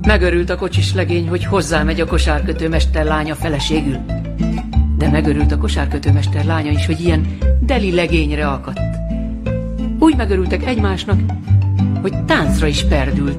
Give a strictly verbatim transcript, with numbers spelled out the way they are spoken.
Megörült a kocsis legény, hogy hozzámegy a kosárkötőmester lánya feleségül. De megörült a kosárkötőmester lánya is, hogy ilyen deli legényre akadt. Úgy megörültek egymásnak, hogy táncra is perdült.